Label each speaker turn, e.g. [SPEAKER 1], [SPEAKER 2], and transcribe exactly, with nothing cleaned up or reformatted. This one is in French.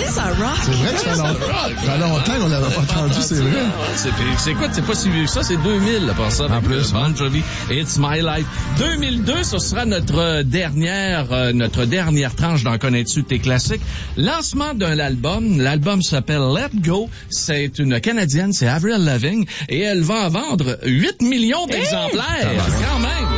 [SPEAKER 1] ça rock.
[SPEAKER 2] C'est vrai que ça fait longtemps. Ça fait longtemps qu'on l'avait pas entendu, c'est vrai.
[SPEAKER 3] C'est, c'est quoi? C'est pas si vieux que ça, c'est deux mille, là, pour ça.
[SPEAKER 2] En plus,
[SPEAKER 3] Bon Jovi, It's My Life. deux mille deux, ce sera notre dernière, euh, notre dernière tranche d'en connais-tu tes classiques. Lancement d'un album. L'album s'appelle Let Go. C'est une Canadienne, c'est Avril Lavigne, et elle va en vendre huit millions d'exemplaires. Hey! Quand même.